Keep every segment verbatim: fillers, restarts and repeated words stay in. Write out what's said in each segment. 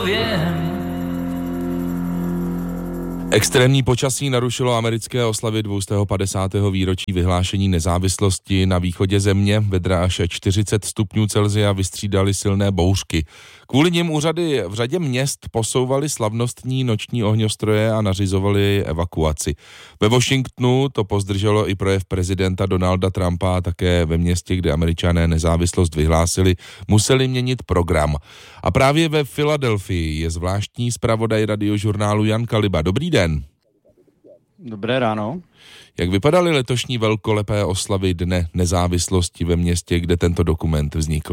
bojem. Extrémní počasí narušilo americké oslavy dvě stě padesátého výročí vyhlášení nezávislosti na východě země. Vedra až čtyřicet stupňů Celsia vystřídaly silné bouřky. Kvůli nim úřady v řadě měst posouvaly slavnostní noční ohňostroje a nařizovali evakuaci. Ve Washingtonu to pozdrželo i projev prezidenta Donalda Trumpa a také ve městě, kde Američané nezávislost vyhlásili, museli měnit program. A právě ve Filadelfii je zvláštní zpravodaj radiožurnálu Jan Kaliba. Dobrý den. Dobré ráno. Jak vypadaly letošní velkolepé oslavy Dne nezávislosti ve městě, kde tento dokument vznikl?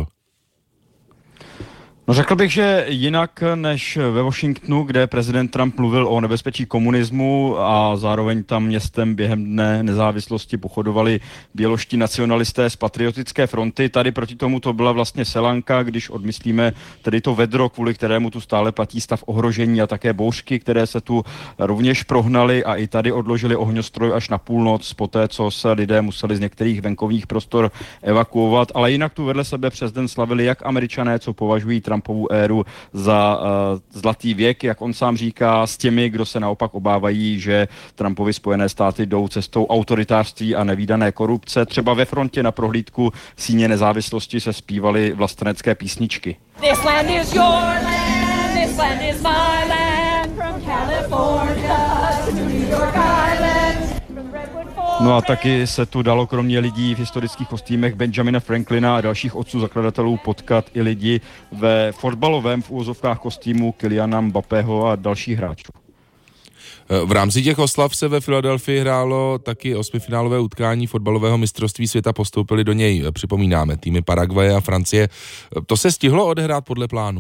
No řekl bych, že jinak než ve Washingtonu, kde prezident Trump mluvil o nebezpečí komunismu a zároveň tam městem během Dne nezávislosti pochodovali běložští nacionalisté z Patriotické fronty. Tady proti tomu to byla vlastně selanka, když odmyslíme tedy to vedro, kvůli kterému tu stále platí stav ohrožení a také bouřky, které se tu rovněž prohnaly a i tady odložili ohňostroj až na půlnoc, poté co se lidé museli z některých venkovních prostor evakuovat. Ale jinak tu vedle sebe přes den slavili jak Američané, co považují Trump Trumpovu éru za uh, zlatý věk, jak on sám říká, s těmi, kdo se naopak obávají, že Trumpovi Spojené státy jdou cestou autoritářství a nevídané korupce. Třeba ve frontě na prohlídku Síně nezávislosti se zpívaly vlastenecké písničky. This land is your land, this land is my land, from California to New York Island. No a taky se tu dalo kromě lidí v historických kostýmech Benjamina Franklina a dalších otců zakladatelů potkat i lidi ve fotbalovém v úvozovkách kostýmu Kyliana Mbappého a dalších hráčů. V rámci těch oslav se ve Filadelfii hrálo taky osmifinálové utkání fotbalového mistrovství světa, postoupili do něj, připomínáme, týmy Paraguaje a Francie. To se stihlo odehrát podle plánu?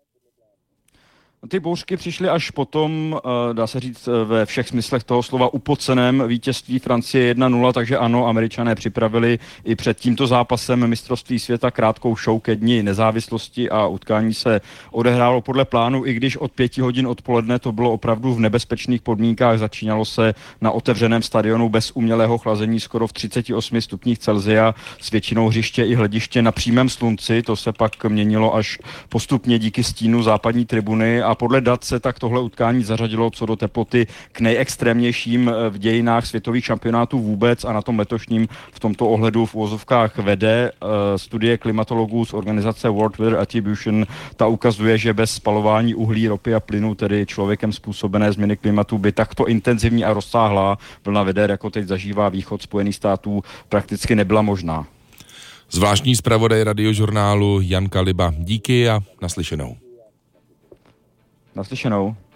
Ty bouřky přišly až potom, dá se říct ve všech smyslech toho slova, upoceném vítězství Francie jedna nula, takže ano, Američané připravili i před tímto zápasem mistrovství světa krátkou show ke dni nezávislosti a utkání se odehrálo podle plánu, i když od pěti hodin odpoledne to bylo opravdu v nebezpečných podmínkách, začínalo se na otevřeném stadionu bez umělého chlazení skoro v třiceti osmi stupních Celsia, s většinou hřiště i hlediště na přímém slunci, to se pak měnilo až postupně díky stínu západní tribuny. A podle dat se tak tohle utkání zařadilo co do teploty k nejextrémnějším v dějinách světových šampionátů vůbec a na tom letošním v tomto ohledu v uvozovkách vede uh, studie klimatologů z organizace World Weather Attribution. Ta ukazuje, že bez spalování uhlí, ropy a plynu, tedy člověkem způsobené změny klimatu, by takto intenzivní a rozsáhlá vlna veder, jako teď zažívá východ Spojených států, prakticky nebyla možná. Zvláštní zpravodaj radiožurnálu Jan Kaliba. Díky a naslyšenou. Naslyšenou.